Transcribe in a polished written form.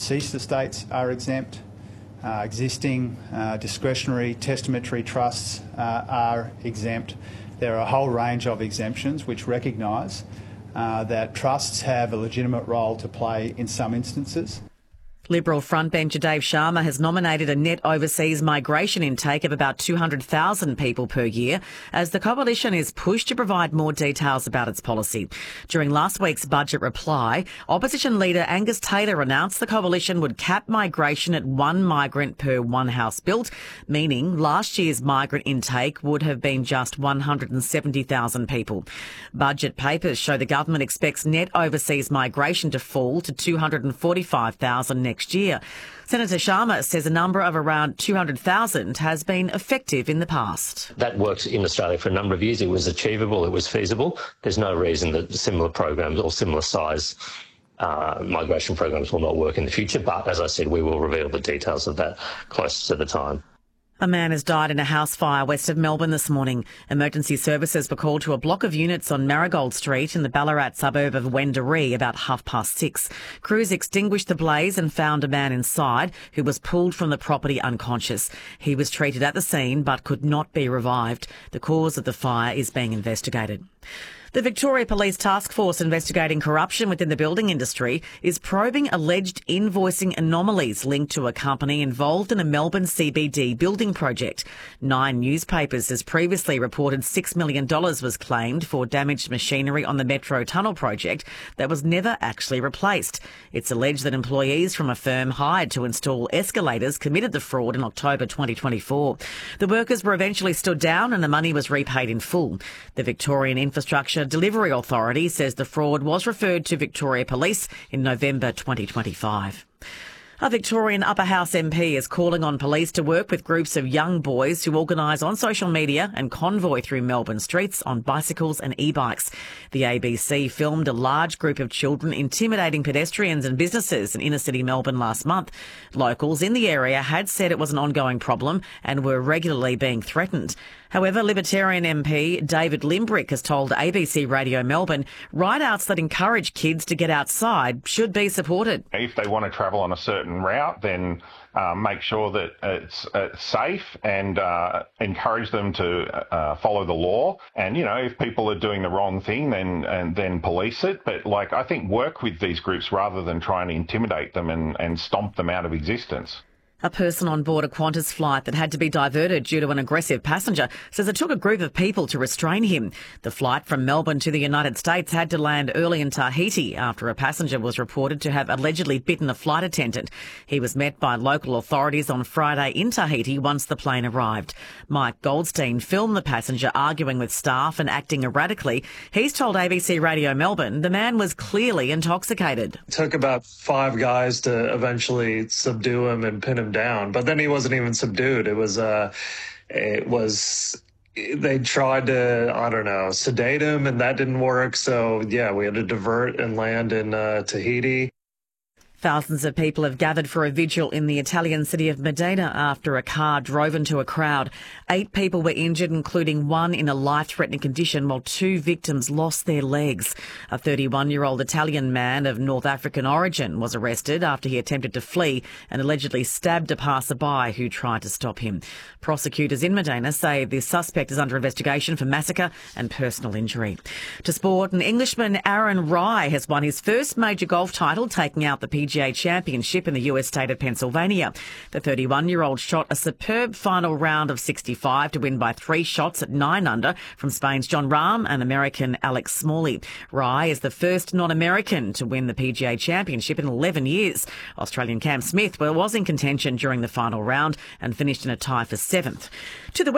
deceased estates are exempt. Existing discretionary testamentary trusts are exempt. There are a whole range of exemptions which recognise that trusts have a legitimate role to play in some instances. Liberal frontbencher Dave Sharma has nominated a net overseas migration intake of about 200,000 people per year as the coalition is pushed to provide more details about its policy. During last week's budget reply, opposition leader Angus Taylor announced the coalition would cap migration at one migrant per one house built, meaning last year's migrant intake would have been just 170,000 people. Budget papers show the government expects net overseas migration to fall to 245,000 next year. Senator Sharma says a number of around 200,000 has been effective in the past. That worked in Australia for a number of years. It was achievable. It was feasible. There's no reason that similar programs or similar size migration programs will not work in the future. But as I said, we will reveal the details of that closer to the time. A man has died in a house fire west of Melbourne this morning. Emergency services were called to a block of units on Marigold Street in the Ballarat suburb of Wendouree about 6:30. Crews extinguished the blaze and found a man inside who was pulled from the property unconscious. He was treated at the scene but could not be revived. The cause of the fire is being investigated. The Victoria Police Task Force investigating corruption within the building industry is probing alleged invoicing anomalies linked to a company involved in a Melbourne CBD building project. 9 newspapers has previously reported $6 million was claimed for damaged machinery on the Metro Tunnel project that was never actually replaced. It's alleged that employees from a firm hired to install escalators committed the fraud in October 2024. The workers were eventually stood down and the money was repaid in full. The Victorian Infrastructure Delivery Authority says the fraud was referred to Victoria Police in November 2025. A Victorian Upper House MP is calling on police to work with groups of young boys who organise on social media and convoy through Melbourne streets on bicycles and e-bikes. The ABC filmed a large group of children intimidating pedestrians and businesses in inner-city Melbourne last month. Locals in the area had said it was an ongoing problem and were regularly being threatened. However, Libertarian MP David Limbrick has told ABC Radio Melbourne rideouts that encourage kids to get outside should be supported. If they want to travel on a certain route, then make sure that it's safe and encourage them to follow the law. And, you know, if people are doing the wrong thing, then police it. But, I think work with these groups rather than try and intimidate them and stomp them out of existence. A person on board a Qantas flight that had to be diverted due to an aggressive passenger says it took a group of people to restrain him. The flight from Melbourne to the United States had to land early in Tahiti after a passenger was reported to have allegedly bitten a flight attendant. He was met by local authorities on Friday in Tahiti once the plane arrived. Mike Goldstein filmed the passenger arguing with staff and acting erratically. He's told ABC Radio Melbourne the man was clearly intoxicated. It took about 5 guys to eventually subdue him and pin him down, but then he wasn't even subdued. They tried to, sedate him, and that didn't work. So yeah, we had to divert and land in Tahiti. Thousands of people have gathered for a vigil in the Italian city of Modena after a car drove into a crowd. 8 people were injured, including 1 in a life-threatening condition, while 2 victims lost their legs. A 31-year-old Italian man of North African origin was arrested after he attempted to flee and allegedly stabbed a passerby who tried to stop him. Prosecutors in Modena say the suspect is under investigation for massacre and personal injury. To sport, an Englishman, Aaron Rai, has won his first major golf title, taking out the PGA Championship in the US state of Pennsylvania. The 31-year-old shot a superb final round of 65 to win by 3 shots at 9 under from Spain's Jon Rahm and American Alex Smalley. Rai is the first non-American to win the PGA Championship in 11 years. Australian Cam Smith was in contention during the final round and finished in a tie for 7th. To the